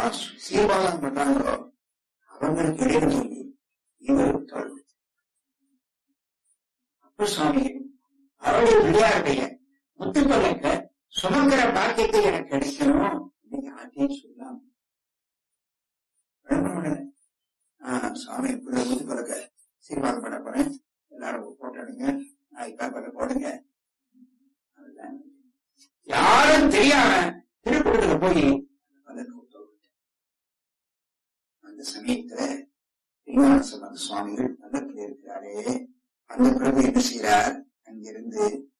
யாரெல்லாம் சீர்வாதம் பண்றாங்களோ அவங்களுக்கு இடையில சொல்லி இவர் தொடர்பு. அப்ப சுவாமி அவருடைய பிள்ளையாருடைய முத்துப்பலக்க சுமங்கிற பாக்கியத்தை எனக்கு கிடைக்கணும் யார்ட்டையும் சொல்லாம சுவாமி முத்துப்பலக்க சீர்வாதம் பண்ண போறேன், எல்லாரும் போட்டோடுங்க, பேப்பர்ல போடுங்க. யாரும் தெரியாம திருக்கூட்டத்துல போய் அந்த சமயத்துல சுவாமிகள் பல்லக்கில் இருக்கிறாரே, அந்த பிரபு என்ன செய்யறார், அங்கிருந்து